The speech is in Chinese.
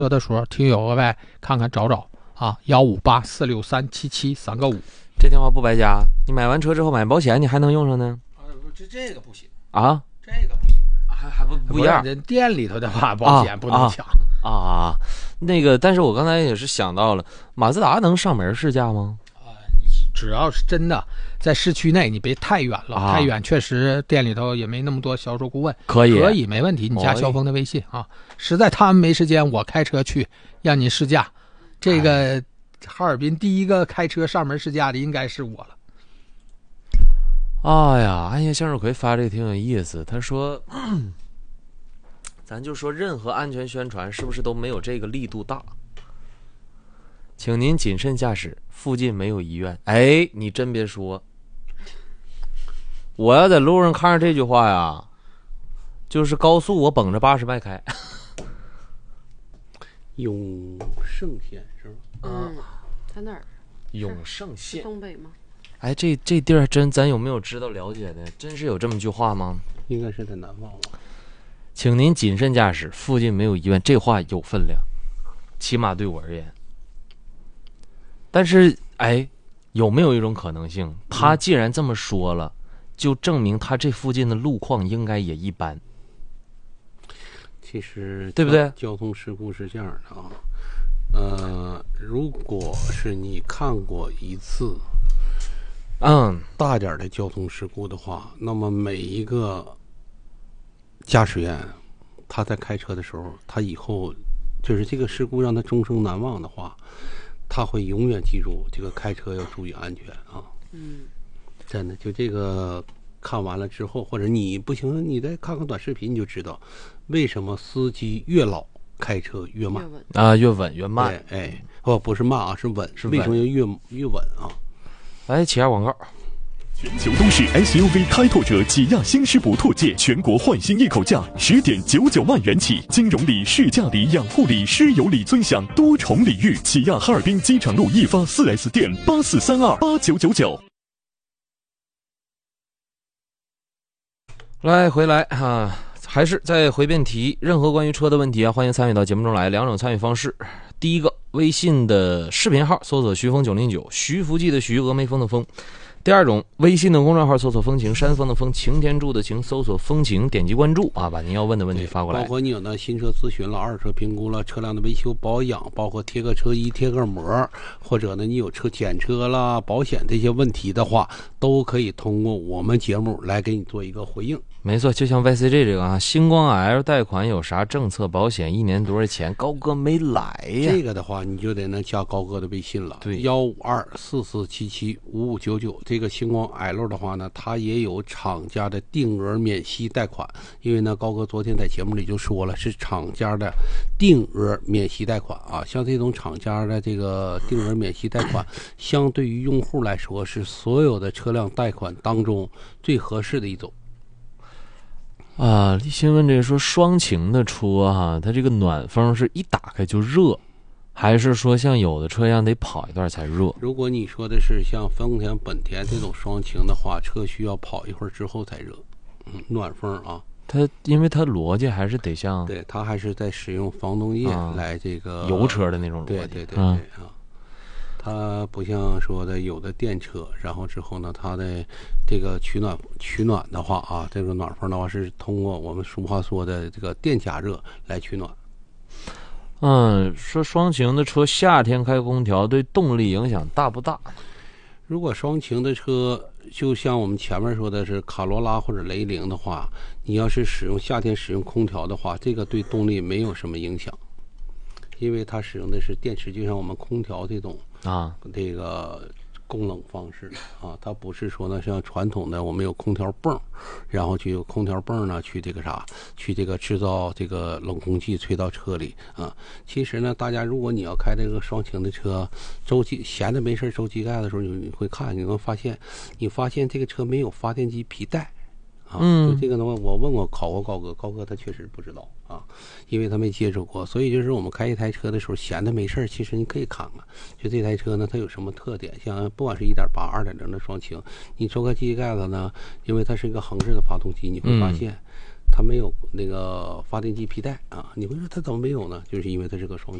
有的时候听友额外看看找找啊，158463773个5。 这电话不白加，你买完车之后买保险你还能用上呢。 这个不行啊， 这个不行， 还不一样。 人店里头的话，保险不能抢啊。那个，但是我刚才也是想到了，马自达能上门试驾吗？ 只要是真的在市区内，你别太远了，太远确实店里头也没那么多销售顾问。 可以没问题，你加肖峰的微信啊。实在他们没时间，我开车去让你试驾。这个哈尔滨第一个开车上门试驾的应该是我了。 哎呀，暗夜向日葵发这个挺有意思，他说咱就说任何安全宣传是不是都没有这个力度大？请您谨慎驾驶，附近没有医院。哎，你真别说，我要在路上看着这句话呀，就是高速我绷着80迈开。 永盛县是吧？ 在哪儿？ 永盛县， 东北吗？ 哎，这地儿真，咱有没有知道了解的？真是有这么句话吗？ 应该是在南方吧。 请您谨慎驾驶，附近没有医院。这话有分量，起码对我而言。但是，哎，有没有一种可能性，他既然这么说了，就证明他这附近的路况应该也一般？ 其实， 对不对？ 交通事故是这样的啊，如果是你看过一次，大点的交通事故的话，那么每一个驾驶员他在开车的时候，他以后就是这个事故让他终生难忘的话，他会永远记住这个开车要注意安全啊。真的，就这个看完了之后，或者你不行，你再看看短视频，你就知道为什么司机越老开车越慢啊，越稳越慢。 哎，不是慢啊，是稳。 是稳。 为什么要越稳啊？ 来，起下广告。 全球都市 SUV 开拓者起亚新势不拓界，全国换新一口价10.99万元起，金融礼、试驾礼、养护礼、师友礼尊享多重礼遇。起亚哈尔滨机场路一发 4S 店84328999。 来，回来啊，还是再回遍题，任何关于车的问题啊，欢迎参与到节目中来。两种参与方式，第一个，微信的视频号搜索徐峰909，徐福记的徐，峨眉峰的峰。第二种，微信的公众号搜索风情，山峰的峰，擎天柱的擎，搜索风情，点击关注啊，把您要问的问题发过来。 包括你有那新车咨询了、二手车评估了、车辆的维修保养，包括贴个车衣、贴个膜，或者呢你有车检车啦、保险这些问题的话，都可以通过我们节目来给你做一个回应。 没错，就像 YCG 这个啊，星光 L 贷款有啥政策？保险1年多少钱？高哥没来呀。 这个的话，你就得能加高哥的微信了。 对 ，15244775599。这个星光 L 的话呢，它也有厂家的定额免息贷款。因为呢，高哥昨天在节目里就说了，是厂家的定额免息贷款啊。像这种厂家的这个定额免息贷款，相对于用户来说，是所有的车辆贷款当中最合适的一种。 啊，立新问这个说双擎的车哈，它这个暖风是一打开就热，还是说像有的车一样得跑一段才热？ 如果你说的是像丰田、本田这种双擎的话，车需要跑一会儿之后才热。暖风啊， 因为它逻辑还是得像， 对，它还是在使用防冻液来这个油车的那种逻辑。 对啊。它不像说的有的电车，然后之后呢，它的这个取暖的话啊，这个暖风的话是通过我们俗话说的这个电加热来取暖。 说双擎的车夏天开空调对动力影响大不大？ 如果双擎的车就像我们前面说的是卡罗拉或者雷凌的话，你要是夏天使用空调的话，这个对动力没有什么影响，因为它使用的是电池，就像我们空调这种这个供冷方式啊，它不是说呢像传统的我们有空调泵，然后就有空调泵呢去这个制造这个冷空气吹到车里啊。其实呢，大家如果你要开这个双擎的车，周期闲的没事周机盖的时候，你会看，你会发现这个车没有发电机皮带。就这个的话，我问过考过高哥他确实不知道啊，因为他没接触过。所以就是我们开一台车的时候，闲的没事其实你可以看看，就这台车呢，它有什么特点。像不管是1.8、2.0的双擎，你抽开机盖子呢，因为它是一个横式的发动机，你会发现它没有那个发电机皮带啊。你会说它怎么没有呢？就是因为它是个双擎。